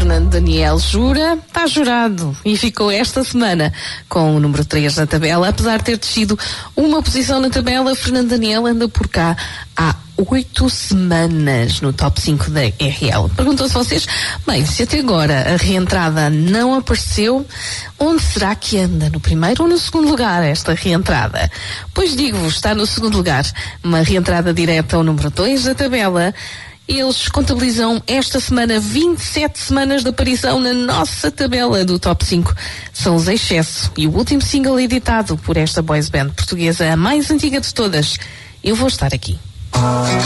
Fernando Daniel jura, está jurado, e ficou esta semana com o número 3 na tabela. Apesar de ter descido uma posição na tabela, Fernando Daniel anda por cá há 8 semanas no top 5 da RL. Perguntam-se vocês, bem, se até agora a reentrada não apareceu, onde será que anda? No primeiro ou no segundo lugar esta reentrada? Pois digo-vos, está no segundo lugar, uma reentrada direta ao número 2 da tabela. Eles contabilizam esta semana 27 semanas de aparição na nossa tabela do top 5. São os Excesso e o último single editado por esta boys band portuguesa, a mais antiga de todas. Eu vou estar aqui.